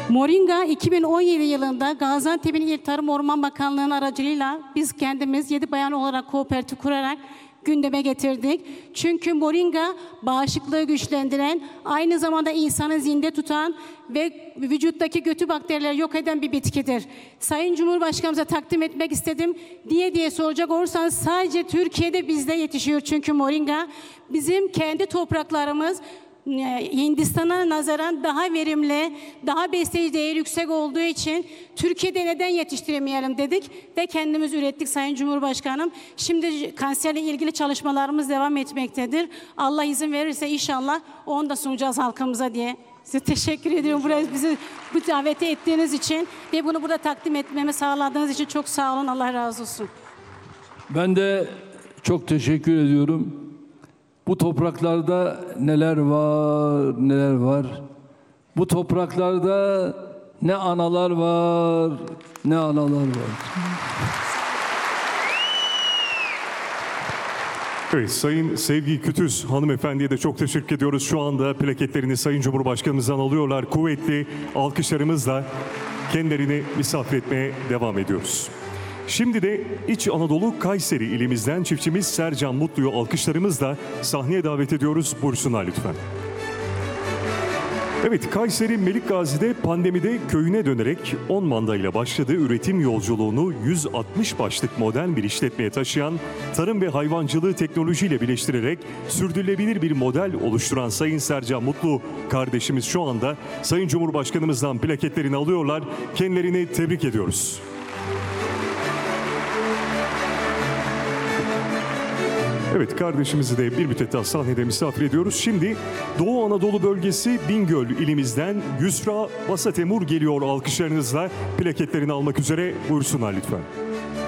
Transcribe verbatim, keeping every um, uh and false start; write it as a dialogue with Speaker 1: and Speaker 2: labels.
Speaker 1: Moringa iki bin on yedi yılında Gaziantep'in İl Tarım Orman Bakanlığı'nın aracılığıyla biz kendimiz yedi bayan olarak kooperatif kurarak gündeme getirdik. Çünkü moringa bağışıklığı güçlendiren, aynı zamanda insanı zinde tutan ve vücuttaki kötü bakterileri yok eden bir bitkidir. Sayın Cumhurbaşkanımıza takdim etmek istedim diye diye soracak olursanız sadece Türkiye'de bizde yetişiyor çünkü moringa. Bizim kendi topraklarımız Hindistan'a nazaran daha verimli, daha besleyici değeri yüksek olduğu için Türkiye'de neden yetiştiremeyelim dedik ve kendimiz ürettik Sayın Cumhurbaşkanım. Şimdi kanserle ilgili çalışmalarımız devam etmektedir. Allah izin verirse inşallah onu da sunacağız halkımıza diye. Size teşekkür ediyorum buraya bizi bu daveti ettiğiniz için ve bunu burada takdim etmemi sağladığınız için çok sağ olun. Allah razı olsun.
Speaker 2: Ben de çok teşekkür ediyorum. Bu topraklarda neler var, neler var. Bu topraklarda ne analar var, ne analar var.
Speaker 3: Evet, Sayın Sevgi Kütüz hanımefendiye de çok teşekkür ediyoruz. Şu anda plaketlerini Sayın Cumhurbaşkanımızdan alıyorlar. Kuvvetli alkışlarımızla kendilerini misafir etmeye devam ediyoruz. Şimdi de İç Anadolu Kayseri ilimizden çiftçimiz Sercan Mutlu'yu alkışlarımızla sahneye davet ediyoruz. Buyursunlar lütfen. Evet, Kayseri Melikgazi'de pandemide köyüne dönerek on mandayla başladığı üretim yolculuğunu yüz altmış başlık modern bir işletmeye taşıyan, tarım ve hayvancılığı teknolojiyle birleştirerek sürdürülebilir bir model oluşturan Sayın Sercan Mutlu kardeşimiz şu anda Sayın Cumhurbaşkanımızdan plaketlerini alıyorlar. Kendilerini tebrik ediyoruz. Evet, kardeşimizi de bir müddet daha sahnede misafir ediyoruz. Şimdi Doğu Anadolu bölgesi Bingöl ilimizden Yusra Basatemur geliyor alkışlarınızla plaketlerini almak üzere. Buyursunlar lütfen.